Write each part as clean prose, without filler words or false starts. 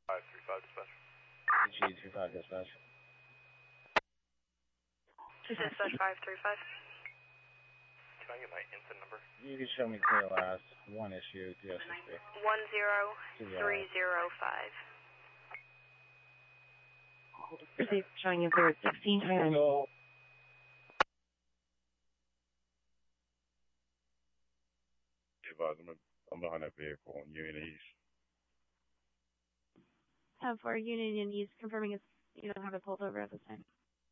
535 dispatch. G25 dispatch. Dispatch 535. Can I get my incident number? You can show me clear last. One issue, DSSB. 10305. Showing you clear at 16 China. I'm behind that vehicle in Union East. 10-4 Union East, confirming it's, you don't have it pulled over at this time.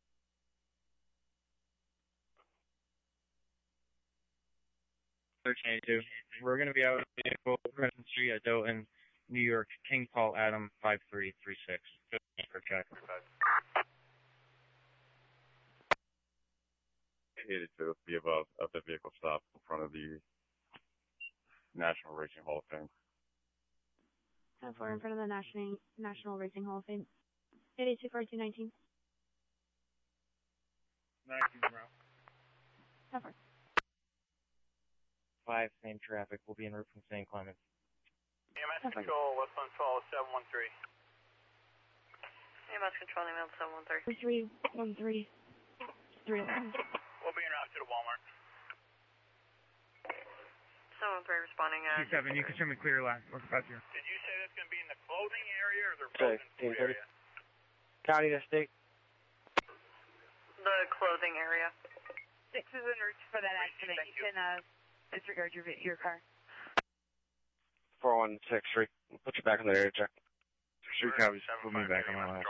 We're going to be out of the vehicle, Crescent Street at Dothan, New York, King Paul Adam 5336. For check. 82, be above of the vehicle stop in front of the National Racing Hall of Fame. 10-4 in front of the National Racing Hall of Fame. 824219. 19, bro. 10-4. 5, same traffic. We'll be en route from St. Clements. EMS control, westbound 12713. EMS control, email 713. 313. 311. We'll be en route to the Walmart. 713 responding. 27, you can show me clear last. What's about you? Did you say that's going to be in the clothing area or the frozen food area? County to state. The clothing area. 6 is en route for that accident. You can disregard your car. 4163. We'll put you back on the area check. Street copies, put me back on my left.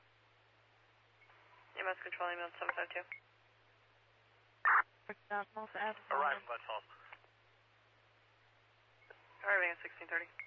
EMS control, email 752. Arriving, let's home. Arriving at 1630.